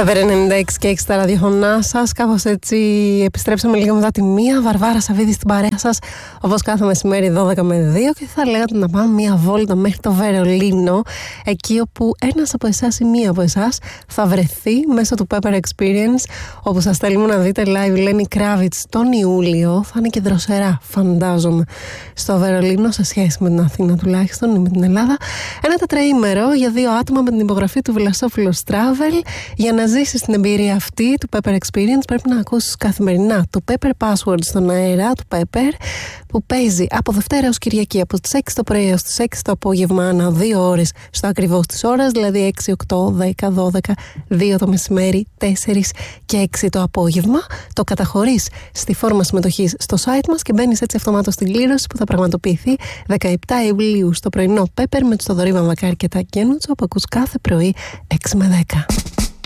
Πέπερ 96 και 6 στα ραδιοφωνά σας. Κάπως έτσι επιστρέψαμε λίγο μετά τη μία. Βαρβάρα Σαββίδη στην παρέα σας, όπως κάθε μεσημέρι 12 με 2. Και θα λέγατε να πάμε μία βόλτα μέχρι το Βερολίνο, εκεί όπου ένας από εσάς ή μία από εσάς θα βρεθεί μέσω του Pepper Experience, όπου σας θέλουμε να δείτε live Lenny Kravitz τον Ιούλιο. Θα είναι και δροσερά, φαντάζομαι, στο Βερολίνο σε σχέση με την Αθήνα τουλάχιστον ή με την Ελλάδα. Ένα τετραήμερο για 2 άτομα με την υπογραφή του Βλασόπουλος Travel. Για να ζήσεις την εμπειρία αυτή του Pepper Experience πρέπει να ακούσεις καθημερινά το Pepper Password στον αέρα του Pepper, που παίζει από Δευτέρα ως Κυριακή από τις 6 το πρωί έως τις 6 το απόγευμα, ανά 2 ώρες στο ακριβώς της ώρας, δηλαδή 6, 8, 10, 12, 2 το μεσημέρι, 4 και 6 το απόγευμα. Το καταχωρείς στη φόρμα συμμετοχής στο site μας και μπαίνεις έτσι αυτομάτως στην κλήρωση που θα πραγματοποιηθεί 17 Ιουλίου στο πρωινό Pepper με τον Θοδωρή Βαμβακάρη και τα Κένουτσο, που ακούς κάθε πρωί 6 με 10.